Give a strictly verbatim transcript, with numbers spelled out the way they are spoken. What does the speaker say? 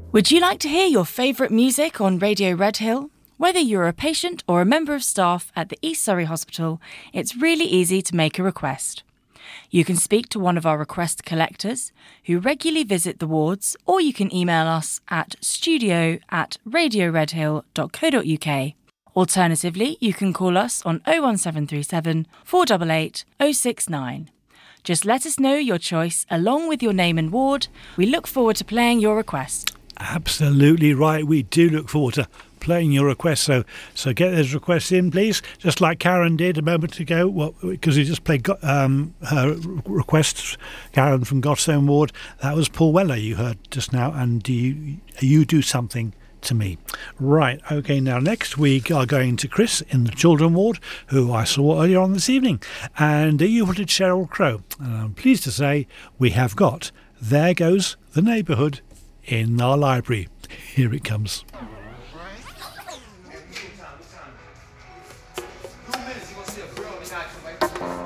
Would you like to hear your favourite music on Radio Redhill? Whether you're a patient or a member of staff at the East Surrey Hospital, it's really easy to make a request. You can speak to one of our request collectors who regularly visit the wards, or you can email us at studio at radioredhill.co.uk. Alternatively, you can call us on oh one seven three seven, four eight eight, oh six nine. Just let us know your choice along with your name and ward. We look forward to playing your request. Absolutely right. We do look forward to playing your requests. So so get those requests in, please. Just like Karen did a moment ago, well, because we just played um, her requests, Karen from Godstone Ward. That was Paul Weller you heard just now. And do you, you do something to me. Right, okay, now next week are going to Chris in the Children Ward, who I saw earlier on this evening. And you wanted Sheryl Crow. And I'm pleased to say we have got There Goes the Neighbourhood in our library. Here it comes. Two minutes, you gonna see a girl in the